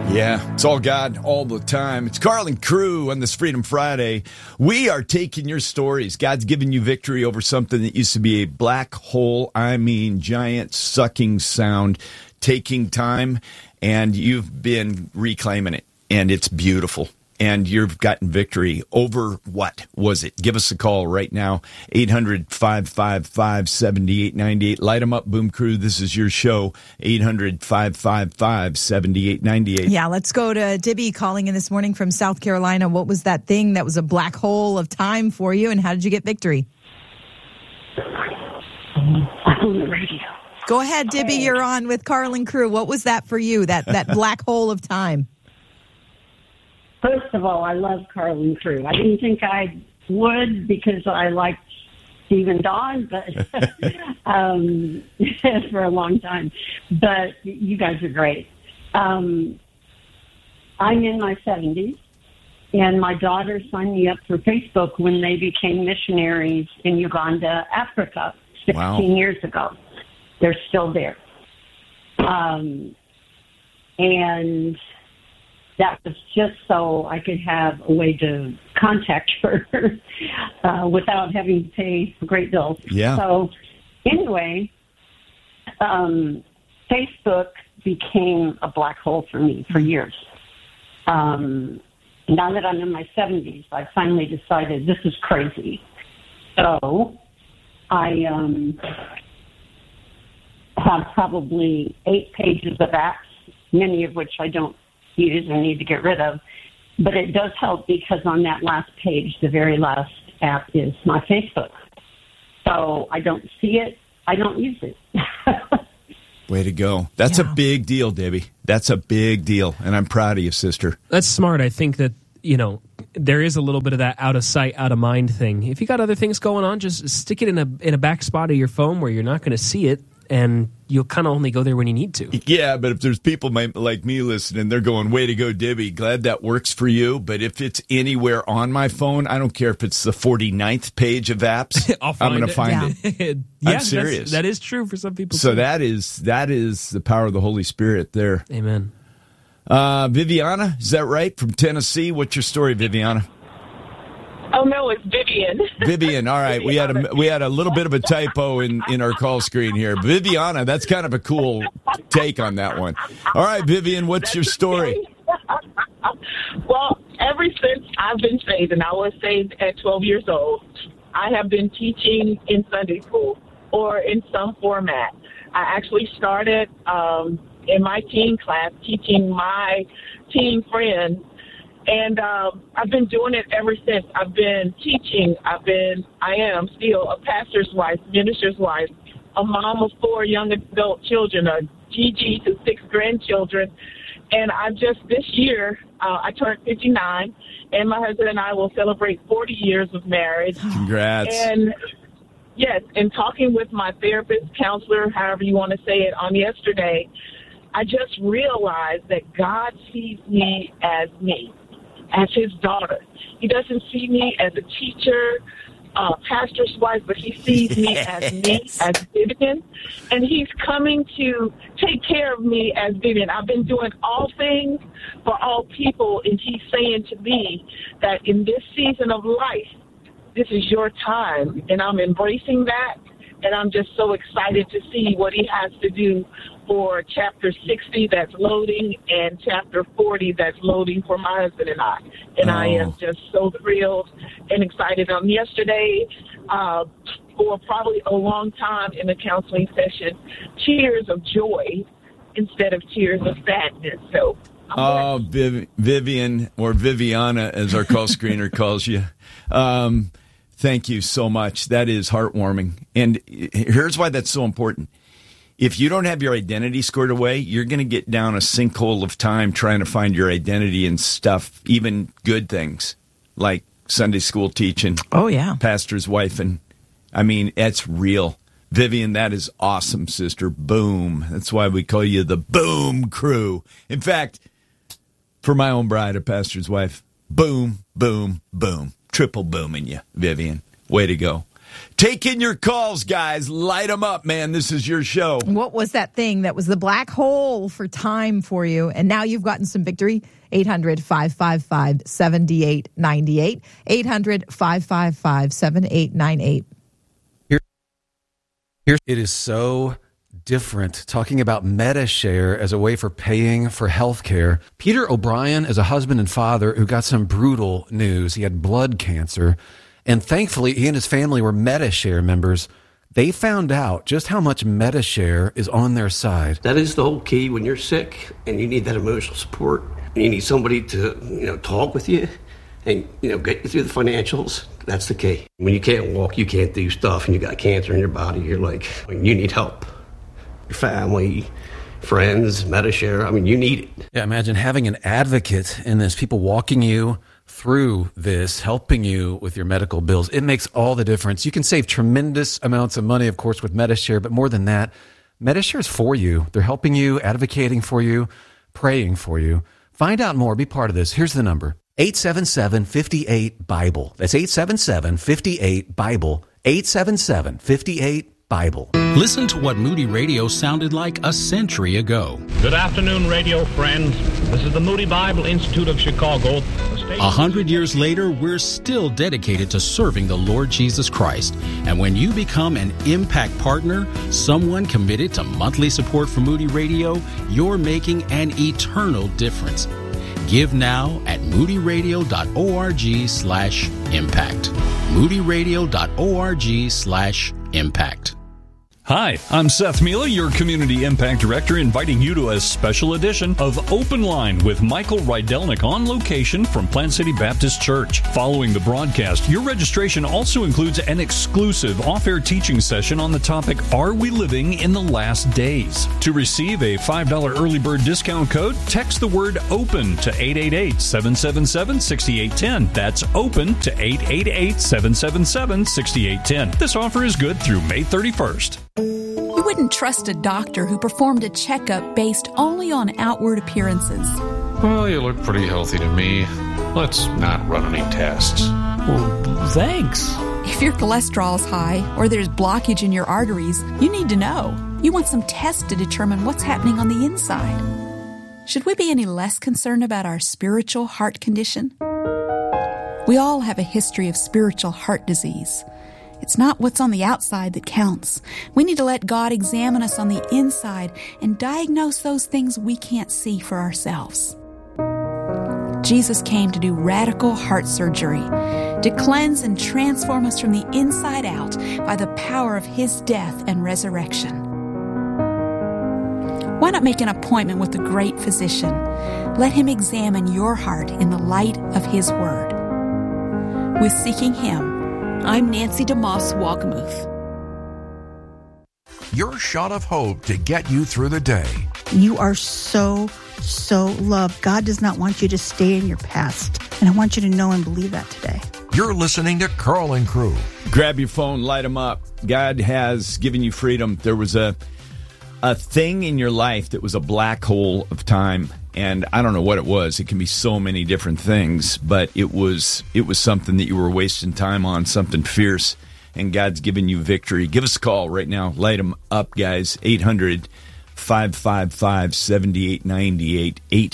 Yeah, it's all God all the time. It's Carl and Crew on this Freedom Friday. We are taking your stories. God's given you victory over something that used to be a black hole. I mean, giant sucking sound, taking time, and you've been reclaiming it, and it's beautiful. And you've gotten victory over what was it? Give us a call right now, 800-555-7898. Light them up, Boom Crew. This is your show, 800-555-7898. Yeah, let's go to Dibby calling in this morning from South Carolina. What was that thing that was a black hole of time for you, and how did you get victory? On the radio. Go ahead, Dibby. You're on with Carl and Crew. What was that for you, that black hole of time? First of all, I love Carl and Crew. I didn't think I would because I liked Steve and Dawn, but for a long time. But you guys are great. I'm in my 70s, and my daughter signed me up for Facebook when they became missionaries in Uganda, Africa, 16 years ago. They're still there. And that was just so I could have a way to contact her without having to pay great bills. Yeah. So anyway, Facebook became a black hole for me for years. Now that I'm in my 70s, I finally decided this is crazy. So I have probably 8 pages of apps, many of which I don't use and need to get rid of. But it does help because on that last page, the very last app is my Facebook. So I don't see it. I don't use it. Way to go. That's a big deal, Debbie. That's a big deal. And I'm proud of you, sister. That's smart. I think that, there is a little bit of that out of sight, out of mind thing. If you got other things going on, just stick it in a back spot of your phone where you're not going to see it, and you'll kind of only go there when you need to. Yeah, but if there's people like me listening, they're going, way to go, Debbie. Glad that works for you. But if it's anywhere on my phone, I don't care if it's the 49th page of apps, I'm going to find it. I'm serious. That is true for some people. So too. that is the power of the Holy Spirit there. Amen. Viviana, is that right? From Tennessee? What's your story, Viviana? Oh, no, it's Vivian. Vivian, all right. We had a little bit of a typo in our call screen here. Viviana, that's kind of a cool take on that one. All right, Vivian, what's your story? Well, ever since I've been saved, and I was saved at 12 years old, I have been teaching in Sunday school or in some format. I actually started in my teen class teaching my teen friends. And I've been doing it ever since. I've been teaching. I am still a pastor's wife, minister's wife, a mom of 4 young adult children, a GG to 6 grandchildren. And this year, I turned 59, and my husband and I will celebrate 40 years of marriage. Congrats. And yes, and talking with my therapist, counselor, however you want to say it, on yesterday, I just realized that God sees me as me, as his daughter. He doesn't see me as a teacher, pastor's wife, but he sees me as me, as Vivian. And he's coming to take care of me as Vivian. I've been doing all things for all people, and he's saying to me that in this season of life, this is your time. And I'm embracing that, and I'm just so excited to see what he has to do for chapter 60 that's loading and chapter 40 that's loading for my husband and I. And I am just so thrilled and excited. Yesterday, for probably a long time in the counseling session, tears of joy instead of tears of sadness. So, Vivian, or Viviana, as our call screener calls you. Thank you so much. That is heartwarming. And here's why that's so important. If you don't have your identity squared away, you're going to get down a sinkhole of time trying to find your identity in stuff, even good things like Sunday school teaching. Oh, yeah. Pastor's wife. And I mean, it's real. Vivian, that is awesome, sister. Boom. That's why we call you the Boom Crew. In fact, for my own bride, a pastor's wife, boom, boom, boom. Triple booming you, Vivian. Way to go. Taking your calls, guys. Light them up, man. This is your show. What was that thing that was the black hole for time for you? And now you've gotten some victory. 800-555-7898. 800-555-7898. It is so different talking about MediShare as a way for paying for health care. Peter O'Brien is a husband and father who got some brutal news. He had blood cancer. And thankfully, he and his family were MediShare members. They found out just how much MediShare is on their side. That is the whole key when you're sick and you need that emotional support. And you need somebody to, talk with you and, get you through the financials. That's the key. When you can't walk, you can't do stuff, and you got cancer in your body, you're like, you need help. Your family, friends, MediShare, you need it. Yeah, imagine having an advocate in this, people walking you through this, helping you with your medical bills. It makes all the difference. You can save tremendous amounts of money, of course, with MediShare, but more than that, MediShare is for you. They're helping you, advocating for you, praying for you. Find out more. Be part of this. Here's the number. 877-58-BIBLE. That's 877-58-BIBLE. 877-58-BIBLE. Listen to what Moody Radio sounded like a century ago. Good afternoon, radio friends. This is the Moody Bible Institute of Chicago. 100 years later, we're still dedicated to serving the Lord Jesus Christ. And when you become an Impact Partner, someone committed to monthly support for Moody Radio, you're making an eternal difference. Give now at moodyradio.org/impact. moodyradio.org/impact. Hi, I'm Seth Mila, your Community Impact Director, inviting you to a special edition of Open Line with Michael Rydelnik on location from Plant City Baptist Church. Following the broadcast, your registration also includes an exclusive off-air teaching session on the topic, Are We Living in the Last Days? To receive a $5 early bird discount code, text the word OPEN to 888-777-6810. That's OPEN to 888-777-6810. This offer is good through May 31st. You wouldn't trust a doctor who performed a checkup based only on outward appearances. Well, you look pretty healthy to me. Let's not run any tests. Well, thanks. If your cholesterol's high or there's blockage in your arteries, you need to know. You want some tests to determine what's happening on the inside. Should we be any less concerned about our spiritual heart condition? We all have a history of spiritual heart disease. It's not what's on the outside that counts. We need to let God examine us on the inside and diagnose those things we can't see for ourselves. Jesus came to do radical heart surgery, to cleanse and transform us from the inside out by the power of His death and resurrection. Why not make an appointment with the great physician? Let Him examine your heart in the light of His Word. With Seeking Him, I'm Nancy DeMoss Walkamuth. Your shot of hope to get you through the day. You are so loved. God does not want you to stay in your past. And I want you to know and believe that today. You're listening to Carl and Crew. Grab your phone, light them up. God has given you freedom. There was a thing in your life that was a black hole of time. And I don't know what it was. It can be so many different things, but it was something that you were wasting time on, something fierce, and God's given you victory. Give us a call right now. Light them up, guys. 800-555-7898.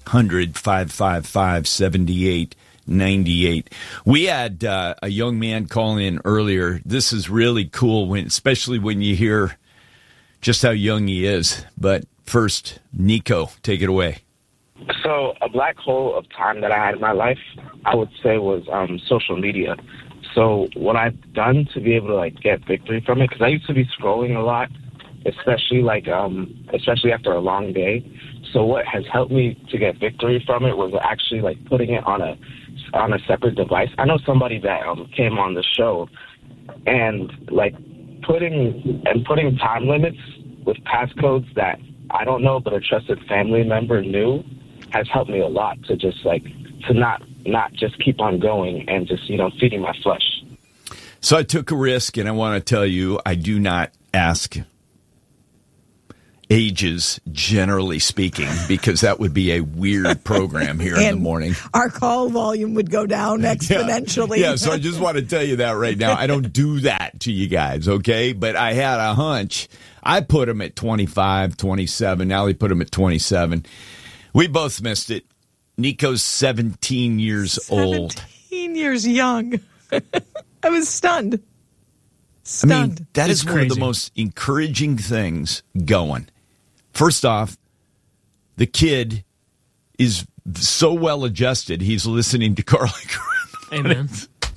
800-555-7898. We had a young man call in earlier. This is really cool, especially when you hear just how young he is. But first, Nico, take it away. So a black hole of time that I had in my life, I would say, was social media. So what I've done to be able to get victory from it, because I used to be scrolling a lot, especially after a long day. So what has helped me to get victory from it was actually putting it on a separate device. I know somebody that came on the show and putting time limits with passcodes that I don't know, but a trusted family member knew, has helped me a lot to just to not just keep on going and just feeding my flesh. So I took a risk, and I want to tell you, I do not ask ages, generally speaking, because that would be a weird program here in the morning. Our call volume would go down exponentially. Yeah, so I just want to tell you that right now. I don't do that to you guys, okay? But I had a hunch. I put them at 25, 27. Now they put them at 27. We both missed it. Nico's 17 years old. 17 years young. I was stunned. I mean, that is one of the crazy. most encouraging things going. First off, the kid is so well adjusted, he's listening to Carly Crew. Amen.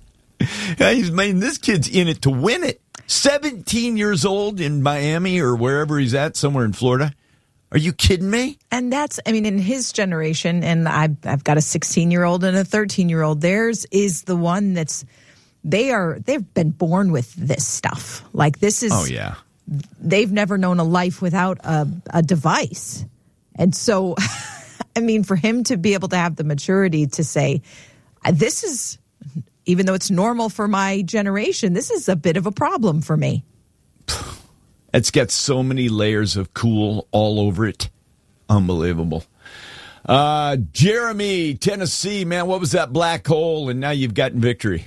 This kid's in it to win it. 17 years old in Miami or wherever he's at, somewhere in Florida. Are you kidding me? And that's, I mean, in his generation, and I've got a 16-year-old and a 13-year-old, theirs is the one that's, they've been born with this stuff. Like this is, oh yeah, they've never known a life without a device. And so, I mean, for him to be able to have the maturity to say, this is, even though it's normal for my generation, this is a bit of a problem for me. It's got so many layers of cool all over it. Unbelievable. Jeremy, Tennessee, man, what was that black hole? And now you've gotten victory.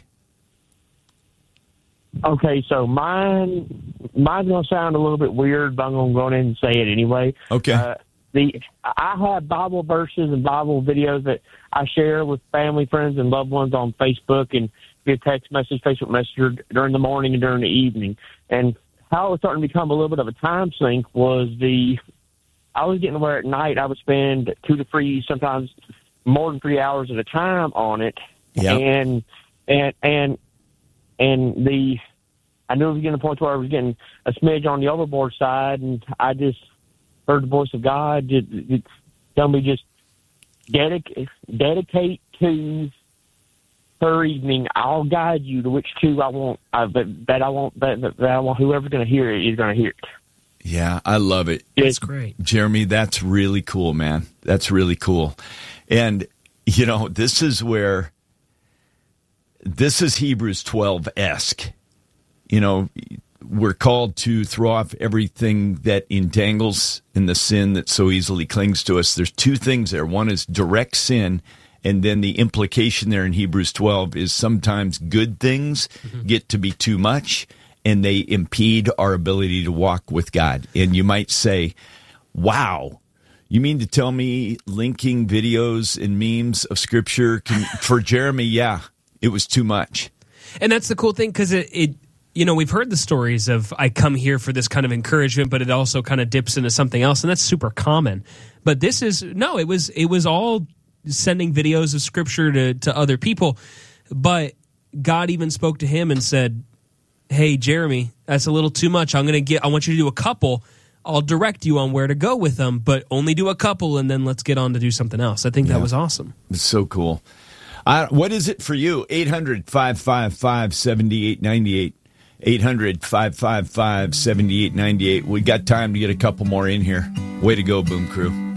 Okay, so mine's going to sound a little bit weird, but I'm going to go in and say it anyway. Okay. I have Bible verses and Bible videos that I share with family, friends, and loved ones on Facebook and via text message, Facebook Messenger during the morning and during the evening. And how it was starting to become a little bit of a time sink was I was getting where at night I would spend 2 to 3, sometimes more than 3 hours at a time on it. Yep. And I knew it was getting to the point where I was getting a smidge on the overboard side, and I just heard the voice of God tell me just dedicate to her evening. I'll guide you to which two I want. That I want whoever's going to hear it is going to hear it. Yeah, I love it. That's great. Jeremy, that's really cool, man. That's really cool. And, you know, this is Hebrews 12-esque. You know, we're called to throw off everything that entangles in the sin that so easily clings to us. There's two things there. One is direct sin, and then the implication there in Hebrews 12 is sometimes good things get to be too much, and they impede our ability to walk with God. And you might say, wow, you mean to tell me linking videos and memes of Scripture for Jeremy, yeah, it was too much. And that's the cool thing, because it you know, we've heard the stories of I come here for this kind of encouragement, but it also kind of dips into something else, and that's super common. But this is, no, it was all sending videos of Scripture to other people, but God even spoke to him and said, hey, Jeremy, that's a little too much. I want you to do a couple. I'll direct you on where to go with them, but only do a couple, and then let's get on to do something else. I think that was awesome. It's so cool. What is it for you? 800-555-7898. 800-555-7898. We got time to get a couple more in here. Way to go, Boom Crew.